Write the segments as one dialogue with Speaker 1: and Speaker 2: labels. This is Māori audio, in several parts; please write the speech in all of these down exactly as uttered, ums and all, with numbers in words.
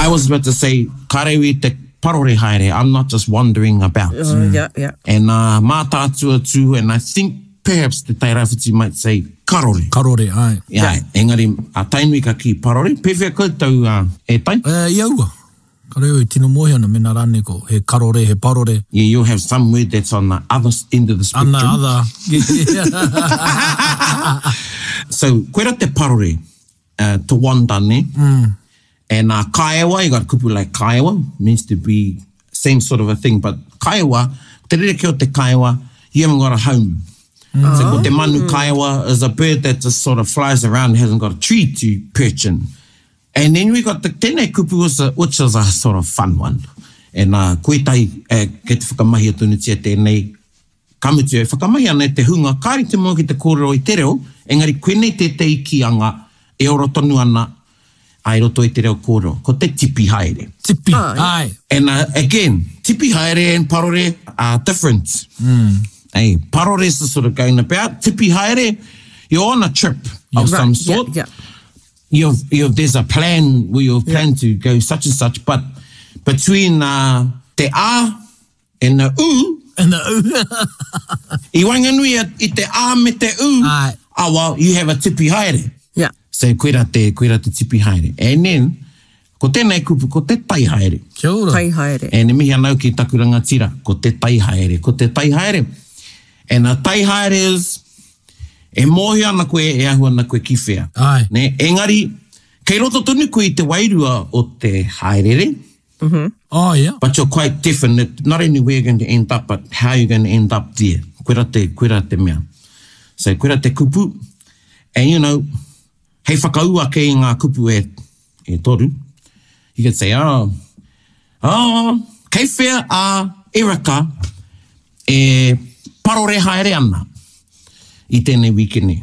Speaker 1: I was about to say, karewi te parore haere. I'm not just wandering about.
Speaker 2: Uh, mm. Yeah, yeah.
Speaker 1: And uh, mā tātua tū, and I think perhaps the Tairāwhiti might say karore.
Speaker 3: Karore, ai.
Speaker 1: Yeah, yeah. Engari, a tainui ka ki parore. Pewhia koutou uh, e tai?
Speaker 3: Uh, iaua. Kareo i tino mohi ana mena rane ko. He karore, he parore.
Speaker 1: Yeah, you'll have some word that's on the other end of the spectrum.
Speaker 3: On the other.
Speaker 1: So, koera te parore, uh, to wandane.
Speaker 3: Mm.
Speaker 1: And uh, kaiawa, you got kupu like kaiawa, means to be same sort of a thing. But kaiawa, te rere ki o te kaiawa, you haven't got a home. Mm. So ko te manu kaiawa is a bird that just sort of flies around and hasn't got a tree to perch in. And then we got the tēnei kupu, which is a sort of fun one. And uh, koe tai, uh, ke te whakamahi atunutia tēnei, kamutu e whakamahi ana te hunga, kāri te mua ki te kōrero i te reo, engari koe nei te te ikianga, e oro tonu ana, ai roto i te reo kōrero, ko te tipi haere.
Speaker 3: Tipi, oh, yeah. Ai.
Speaker 1: And uh, again, tipi haere and parore are different.
Speaker 3: Mm.
Speaker 1: Hey, parore is the sort of going about. Tipi haere, you're on a trip yeah, of right. some sort.
Speaker 2: Yeah, yeah.
Speaker 1: You've, you've, there's a plan where you've planned yeah. to go such and such, but between uh, te a and the u,
Speaker 3: and the u,
Speaker 1: I wanganui i te a me te u,
Speaker 3: Ai.
Speaker 1: ah, well, you have a tipi haere.
Speaker 2: Yeah.
Speaker 1: So, koera te, koera te tipi haere. And then, ko tēnei kupu, ko te tai haere.
Speaker 3: Kia ora.
Speaker 2: Tai haere.
Speaker 1: E ne mihi anau ki taku rangatira, ko te tai haere, ko te tai haere. And a tai haere is, e mohi ana koe, e ahu ana koe ki whea.
Speaker 3: Ai.
Speaker 1: Ne, engari, kei roto tonu koe i te wairua o te haerere.
Speaker 2: Mm-hmm.
Speaker 3: Oh, yeah.
Speaker 1: But you're quite definite, not only where you're going to end up, but how you're going to end up there. Koera te, koera te mea. So, koera te kupu. And, you know, hei whakaua kei ngā kupu e, e toru. You can say, oh, oh, kei whea a Erika e parore haere ana i tēnei wikene.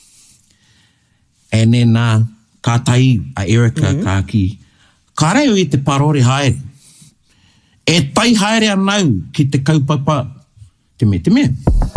Speaker 1: And then, uh, ka tai a Erika mm-hmm. ka ki, ka reo i te parore haere. E tai haere anau ki te kaupapa te me te me.